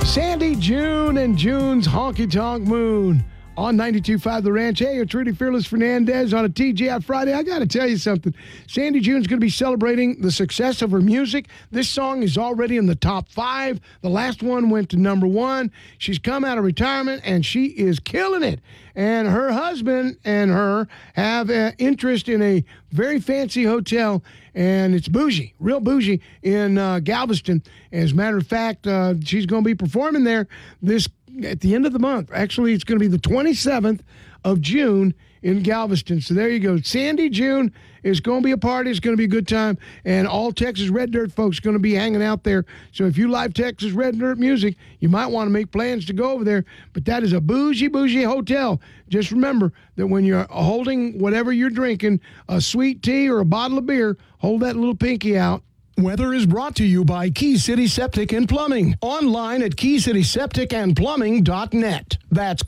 Sandy, June, and June's Honky Tonk Moon on 92.5 The Ranch. Hey, it's Rudy Fearless Fernandez on a TGI Friday. I got to tell you something. Sandy June's going to be celebrating the success of her music. This song is already in the top 5. The last one went to number 1. She's come out of retirement, and she is killing it. And her husband and her have interest in a very fancy hotel, and it's bougie, real bougie, in Galveston. As a matter of fact, she's going to be performing there at the end of the month. Actually, it's going to be the 27th of June in Galveston. So there you go. Sandy June is going to be a party. It's going to be a good time. And all Texas Red Dirt folks are going to be hanging out there. So if you like Texas Red Dirt music, you might want to make plans to go over there. But that is a bougie hotel. Just remember that when you're holding whatever you're drinking, a sweet tea or a bottle of beer, hold that little pinky out. Weather is brought to you by Key City Septic and Plumbing. Online at KeyCitySepticandPlumbing.net. That's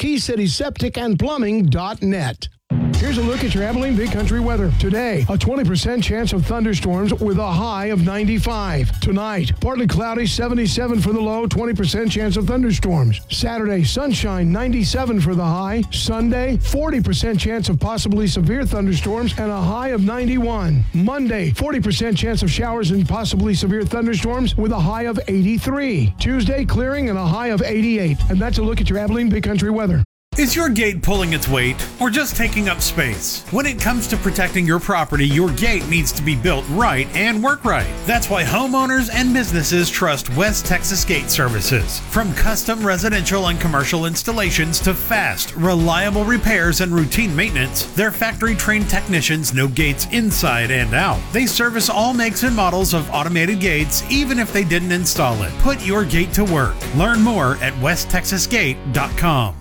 KeyCitySepticandPlumbing.net. Here's a look at your Abilene Big Country weather. Today, a 20% chance of thunderstorms with a high of 95. Tonight, partly cloudy, 77 for the low, 20% chance of thunderstorms. Saturday, sunshine, 97 for the high. Sunday, 40% chance of possibly severe thunderstorms and a high of 91. Monday, 40% chance of showers and possibly severe thunderstorms with a high of 83. Tuesday, clearing and a high of 88. And that's a look at your Abilene Big Country weather. Is your gate pulling its weight or just taking up space? When it comes to protecting your property, your gate needs to be built right and work right. That's why homeowners and businesses trust West Texas Gate Services. From custom residential and commercial installations to fast, reliable repairs and routine maintenance, their factory-trained technicians know gates inside and out. They service all makes and models of automated gates, even if they didn't install it. Put your gate to work. Learn more at westtexasgate.com.